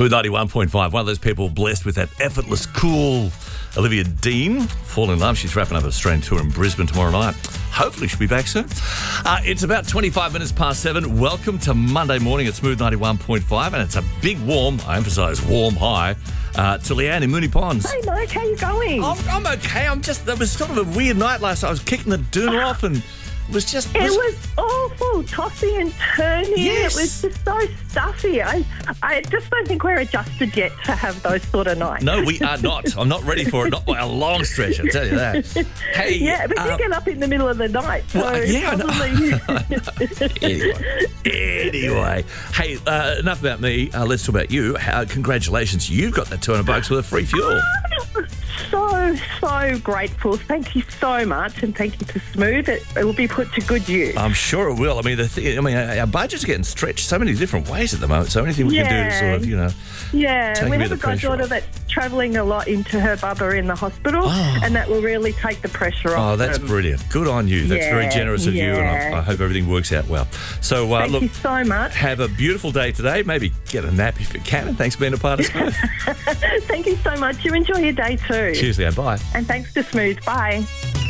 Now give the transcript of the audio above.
Smooth 91.5, one of those people blessed with that effortless, cool Olivia Dean. Fall in love. She's wrapping up an Australian tour in Brisbane tomorrow night. Hopefully she'll be back soon. It's about 25 minutes past 7. Welcome to Monday morning at Smooth 91.5, and it's a big warm, I emphasise warm high, to Leanne in Moonee Ponds. Hey, Mike, how you going? I'm okay. It was sort of a weird night last night. I was kicking the doona off and it was just... It was awful, tossing and turning. Yes. It was just so stuffy. I just don't think we're adjusted yet to have those sort of nights. No, we are not. I'm not ready for it. Not by a long stretch, I'll tell you that. Hey, Yeah, but you get up in the middle of the night. So I know. probably... Anyway. Hey, enough about me. Let's talk about you. Congratulations. You've got that $200 worth of free fuel. So grateful. Thank you so much, and thank you to Smooth. It will be put to good use. I'm sure it will. I mean, our budget's getting stretched so many different ways at the moment. So anything we can do to sort of, Yeah, take we a bit have of a the pressure goddaughter off. that's travelling a lot into her bubba in the hospital, and that will really take the pressure off. Oh, that's brilliant. Good on you. That's very generous of you, and I hope everything works out well. So, Thank you so much. have a beautiful day today. Maybe get a nap if you can, and thanks for being a part of Smooth. Thank you so much. You enjoy your day too. Cheers, Leanne. Bye. And thanks to Smooth. Bye.